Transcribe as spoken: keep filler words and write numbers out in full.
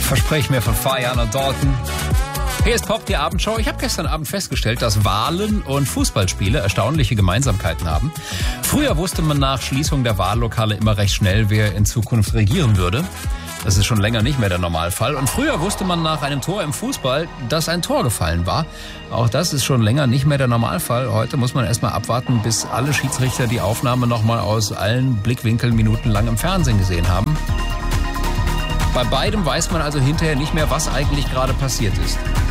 Verspreche mir von Fajana Dalton. Hier ist Pop, die Abendshow. Ich habe gestern Abend festgestellt, dass Wahlen und Fußballspiele erstaunliche Gemeinsamkeiten haben. Früher wusste man nach Schließung der Wahllokale immer recht schnell, wer in Zukunft regieren würde. Das ist schon länger nicht mehr der Normalfall. Und früher wusste man nach einem Tor im Fußball, dass ein Tor gefallen war. Auch das ist schon länger nicht mehr der Normalfall. Heute muss man erstmal abwarten, bis alle Schiedsrichter die Aufnahme nochmal aus allen Blickwinkeln minutenlang im Fernsehen gesehen haben. Bei beidem weiß man also hinterher nicht mehr, was eigentlich gerade passiert ist.